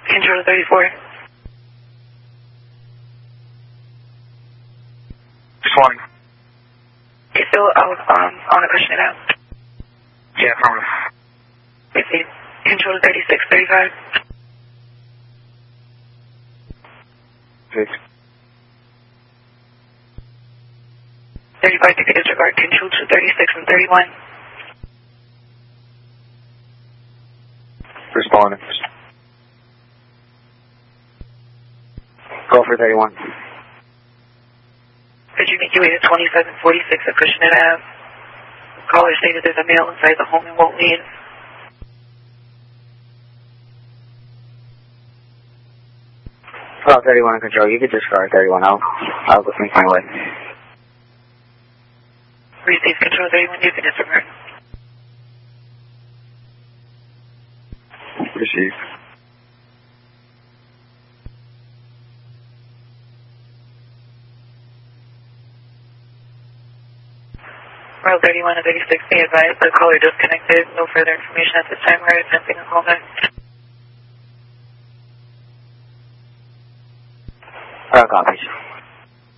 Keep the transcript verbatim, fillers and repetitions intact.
Control thirty-four. Responding. Okay, so I was um, on a question it out. Yeah, affirmative. Receive. Control thirty-six thirty-five. Six. thirty-five, ticket disregard. Control two thirty-six and thirty-one. Responding. Go for thirty-one. Could you make your way to twenty-seven forty-six Acushnet Ave? Caller stated there's a male inside the home and won't leave. Oh, thirty-one in control. You can discard thirty-one. I'll, I'll go make my way. Receive control thirty-one, you can disregard. Receive. Route thirty-one and thirty-six, be advised the caller disconnected. No further information at this time. We're attempting a call back. Uh, copies.